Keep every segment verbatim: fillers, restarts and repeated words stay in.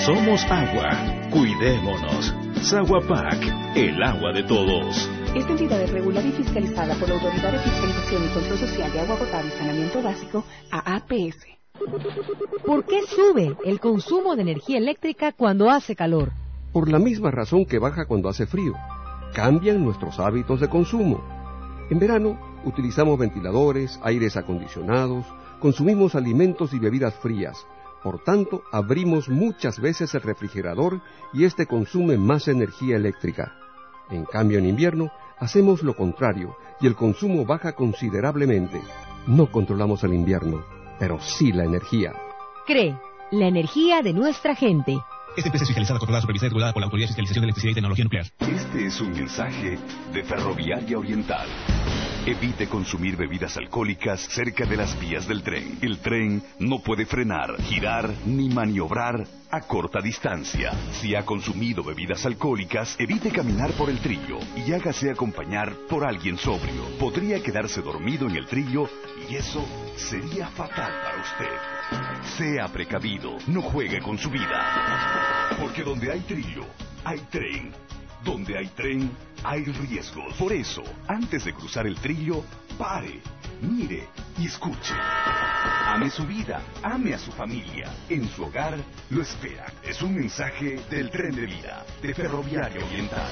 Somos agua. Cuidémonos. Saguapac, el agua de todos. Esta entidad es regulada y fiscalizada por la Autoridad de Fiscalización y Control Social de Agua Potable y Saneamiento Básico, A A P S. ¿Por qué sube el consumo de energía eléctrica cuando hace calor? Por la misma razón que baja cuando hace frío. Cambian nuestros hábitos de consumo. En verano utilizamos ventiladores, aires acondicionados, consumimos alimentos y bebidas frías. Por tanto, abrimos muchas veces el refrigerador y este consume más energía eléctrica. En cambio, en invierno, hacemos lo contrario y el consumo baja considerablemente. No controlamos el invierno, pero sí la energía. CRE, la energía de nuestra gente. Esta empresa es fiscalizada, controlada, supervisada y regulada por la Autoridad de Fiscalización de Electricidad y Tecnología Nuclear. Este es un mensaje de Ferroviaria Oriental. Evite consumir bebidas alcohólicas cerca de las vías del tren. El tren no puede frenar, girar ni maniobrar a corta distancia. Si ha consumido bebidas alcohólicas, evite caminar por el trillo y hágase acompañar por alguien sobrio. Podría quedarse dormido en el trillo y eso sería fatal para usted. Sea precavido, no juegue con su vida. Porque donde hay trillo, hay tren. Donde hay tren, hay riesgos. Por eso, antes de cruzar el trillo, pare, mire y escuche. Ame su vida, ame a su familia. En su hogar lo espera. Es un mensaje del Tren de Vida, de Ferroviaria Oriental.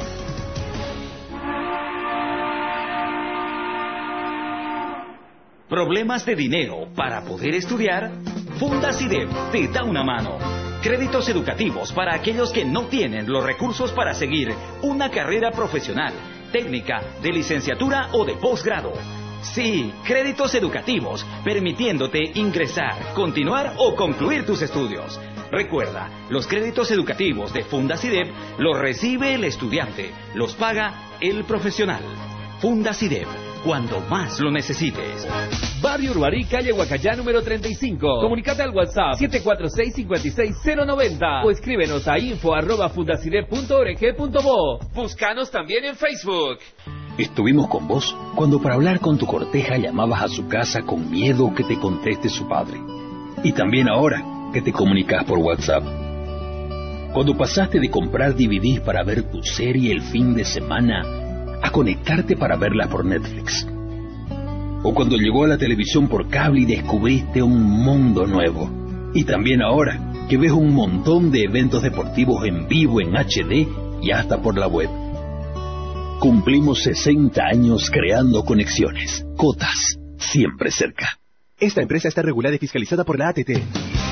¿Problemas de dinero para poder estudiar? Fundacidep te da una mano. Créditos educativos para aquellos que no tienen los recursos para seguir una carrera profesional, técnica, de licenciatura o de posgrado. Sí, créditos educativos, permitiéndote ingresar, continuar o concluir tus estudios. Recuerda, los créditos educativos de Fundacidep los recibe el estudiante, los paga el profesional. Fundacidep, cuando más lo necesites. Barrio Urbarí, calle Huacayá, número treinta y cinco. Comunicate al WhatsApp siete cuatro seis, cinco seis cero nueve cero o escríbenos a info arroba fundacidep punto org punto bo. Búscanos también en Facebook. Estuvimos con vos cuando para hablar con tu corteja llamabas a su casa con miedo que te conteste su padre. Y también ahora que te comunicas por WhatsApp. Cuando pasaste de comprar D V Ds para ver tu serie el fin de semana a conectarte para verla por Netflix. O cuando llegó a la televisión por cable y descubriste un mundo nuevo. Y también ahora que ves un montón de eventos deportivos en vivo en H D y hasta por la web. Cumplimos sesenta años creando conexiones. Cotas, siempre cerca. Esta empresa está regulada y fiscalizada por la A T T.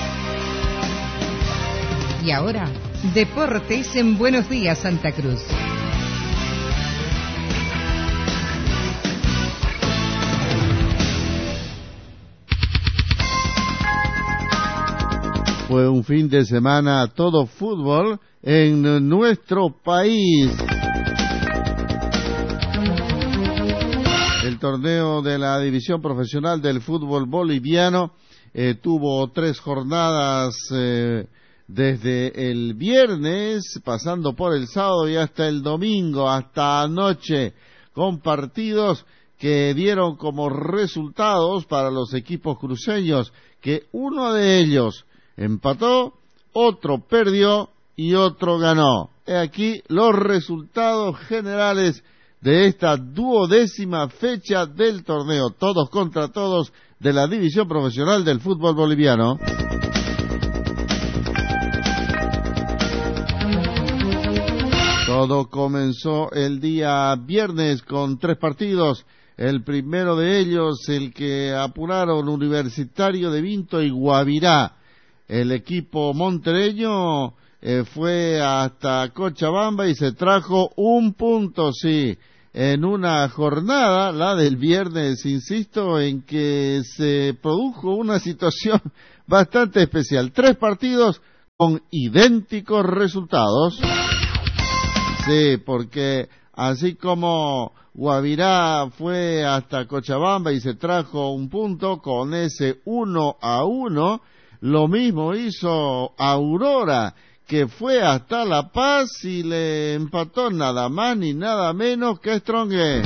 Y ahora, deportes en Buenos Días, Santa Cruz. Fue un fin de semana todo fútbol en nuestro país. El torneo de la división profesional del fútbol boliviano eh, tuvo tres jornadas eh, desde el viernes, pasando por el sábado y hasta el domingo, hasta anoche, con partidos que dieron como resultados para los equipos cruceños que uno de ellos empató, otro perdió y otro ganó. He aquí los resultados generales de esta duodécima fecha del torneo, todos contra todos, de la división profesional del fútbol boliviano. Todo comenzó el día viernes con tres partidos. El primero de ellos, el que apuraron Universitario de Vinto y Guavirá. El equipo montereño eh, fue hasta Cochabamba y se trajo un punto, sí, en una jornada, la del viernes, insisto, en que se produjo una situación bastante especial. Tres partidos con idénticos resultados. Sí, porque así como Guavirá fue hasta Cochabamba y se trajo un punto con ese uno a uno, lo mismo hizo Aurora, que fue hasta La Paz y le empató nada más ni nada menos que Strongé.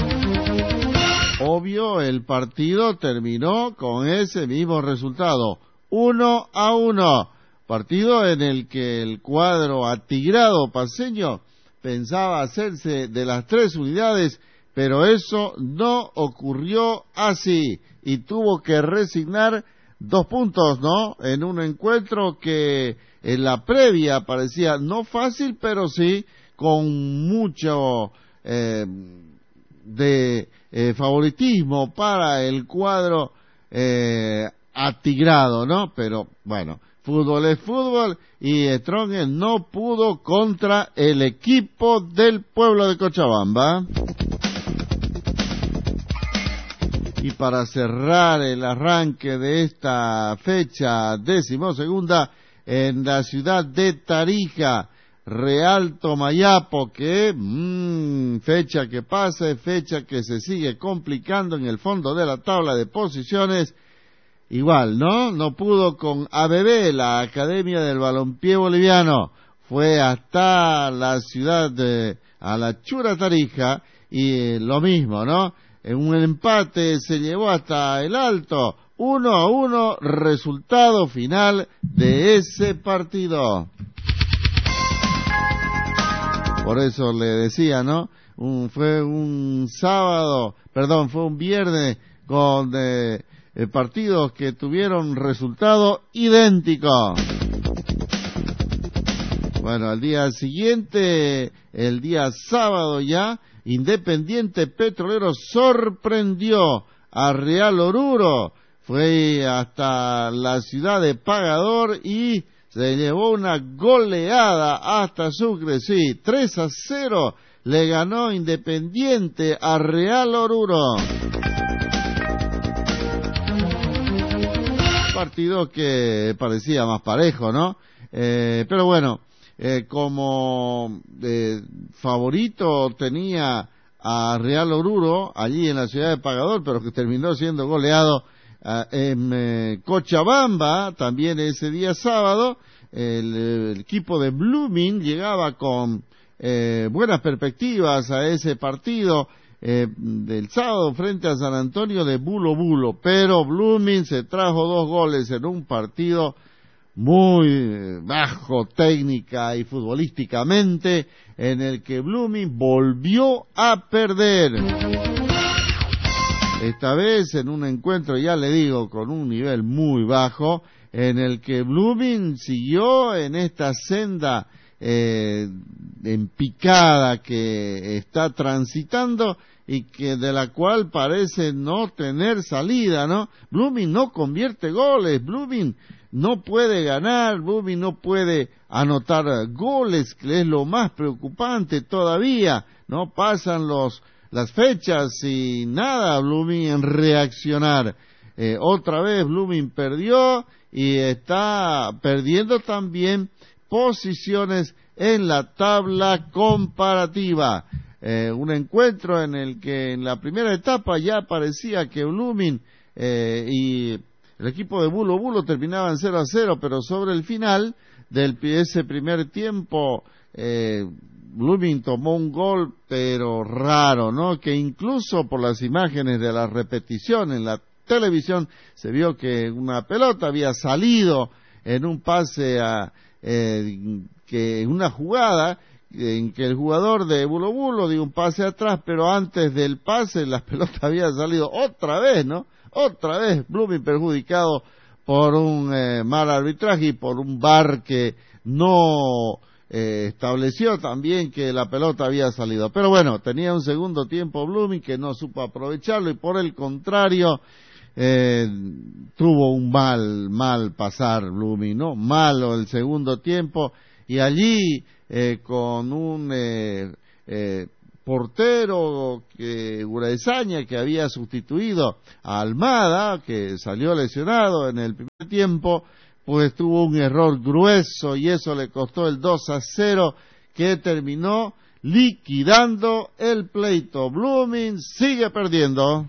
Obvio, el partido terminó con ese mismo resultado, uno a uno. Partido en el que el cuadro atigrado paceño pensaba hacerse de las tres unidades, pero eso no ocurrió así y tuvo que resignar dos puntos, ¿no? En un encuentro que en la previa parecía no fácil, pero sí con mucho eh, de eh, favoritismo para el cuadro eh, atigrado, ¿no? Pero bueno, fútbol es fútbol y Strongest no pudo contra el equipo del pueblo de Cochabamba. Y para cerrar el arranque de esta fecha decimosegunda, en la ciudad de Tarija, Real Tomayapo, que mmm, fecha que pasa, fecha que se sigue complicando en el fondo de la tabla de posiciones. Igual, ¿no? No pudo con A B B, la Academia del Balompié Boliviano. Fue hasta la ciudad de Alachura, Tarija, y eh, lo mismo, ¿no? En un empate se llevó hasta el Alto, uno a uno, resultado final de ese partido. Por eso le decía, ¿no? Un, fue un sábado, perdón, fue un viernes con eh, eh, partidos que tuvieron resultado idéntico. Bueno, al día siguiente, el día sábado ya, Independiente Petrolero sorprendió a Real Oruro, fue hasta la ciudad de Pagador y se llevó una goleada hasta Sucre, sí, tres a cero le ganó Independiente a Real Oruro. Partido que parecía más parejo, ¿no? Eh, pero bueno, Eh, como eh, favorito tenía a Real Oruro allí en la ciudad de Pagador, pero que terminó siendo goleado eh, en eh, Cochabamba, también ese día sábado. El, el equipo de Blooming llegaba con eh, buenas perspectivas a ese partido eh, del sábado frente a San Antonio de Bulo Bulo, pero Blooming se trajo dos goles en un partido muy bajo técnica y futbolísticamente, en el que Blooming volvió a perder. Esta vez en un encuentro, ya le digo, con un nivel muy bajo, en el que Blooming siguió en esta senda eh, en picada que está transitando y que de la cual parece no tener salida, ¿no? Blooming no convierte goles, Blooming no puede ganar, Blooming no puede anotar goles, que es lo más preocupante todavía, ¿no? Pasan los las fechas y nada, Blooming en reaccionar. Eh, otra vez Blooming perdió y está perdiendo también posiciones en la tabla comparativa. Eh, un encuentro en el que en la primera etapa ya parecía que Blooming eh, y el equipo de Bulo Bulo terminaban cero a cero, pero sobre el final de ese primer tiempo eh, Blooming tomó un gol, pero raro, ¿no? Que incluso por las imágenes de la repetición en la televisión se vio que una pelota había salido en un pase a eh, que en una jugada en que el jugador de Bulo Bulo dio un pase atrás, pero antes del pase la pelota había salido otra vez, ¿no? Otra vez Blooming perjudicado por un eh, mal arbitraje y por un V A R que no eh, estableció también que la pelota había salido. Pero bueno, tenía un segundo tiempo Blooming que no supo aprovecharlo y por el contrario eh, tuvo un mal, mal pasar Blooming, ¿no? Malo el segundo tiempo y allí eh, con un eh, eh, portero que Uraesaña, que había sustituido a Almada, que salió lesionado en el primer tiempo, pues tuvo un error grueso y eso le costó el dos a cero que terminó liquidando el pleito. Blooming sigue perdiendo.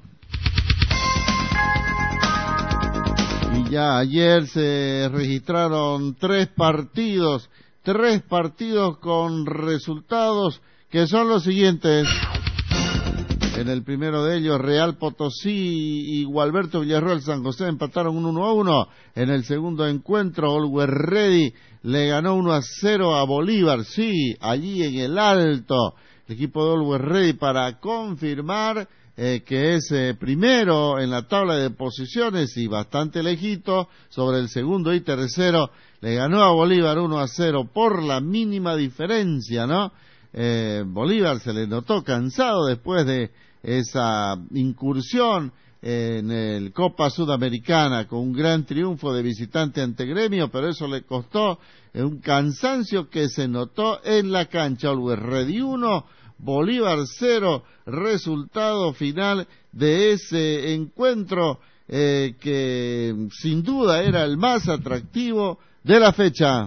Y ya ayer se registraron tres partidos, tres partidos con resultados que son los siguientes. En el primero de ellos, Real Potosí y Gualberto Villarroel San José empataron un uno a uno. En el segundo encuentro, Always Ready le ganó uno a cero a Bolívar, sí, allí en el Alto. El equipo de Always Ready para confirmar eh, que es eh, primero en la tabla de posiciones y bastante lejito sobre el segundo y tercero. Le ganó a Bolívar uno a cero por la mínima diferencia, ¿no? Eh, Bolívar se le notó cansado después de esa incursión en el Copa Sudamericana con un gran triunfo de visitante ante Gremio, pero eso le costó un cansancio que se notó en la cancha. Always Ready uno, Bolívar cero, resultado final de ese encuentro eh, que sin duda era el más atractivo de la fecha.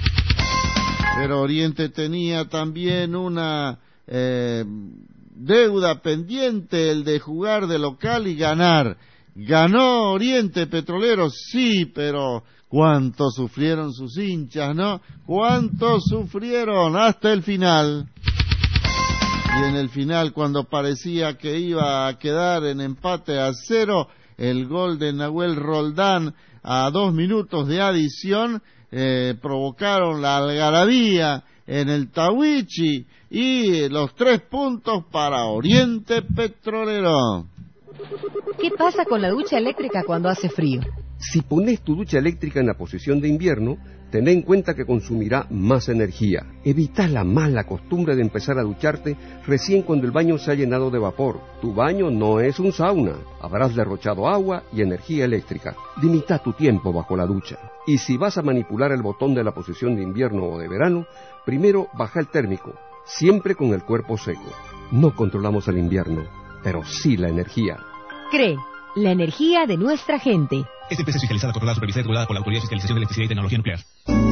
Pero Oriente tenía también una eh, deuda pendiente, el de jugar de local y ganar. Ganó Oriente Petrolero, sí, pero cuánto sufrieron sus hinchas, ¿no? Cuánto sufrieron hasta el final. Y en el final, cuando parecía que iba a quedar en empate a cero, el gol de Nahuel Roldán a dos minutos de adición eh, provocaron la algarabía en el Tawichi y los tres puntos para Oriente Petrolero. ¿Qué pasa con la ducha eléctrica cuando hace frío? Si pones tu ducha eléctrica en la posición de invierno, ten en cuenta que consumirá más energía. Evita la mala costumbre de empezar a ducharte recién cuando el baño se ha llenado de vapor. Tu baño no es un sauna. Habrás derrochado agua y energía eléctrica. Limita tu tiempo bajo la ducha. Y si vas a manipular el botón de la posición de invierno o de verano, primero baja el térmico, siempre con el cuerpo seco. No controlamos el invierno, pero sí la energía. CRE, la energía de nuestra gente. Esta empresa es fiscalizada, controlada, supervisada y regulada por la Autoridad de Fiscalización de Electricidad y Tecnología Nuclear.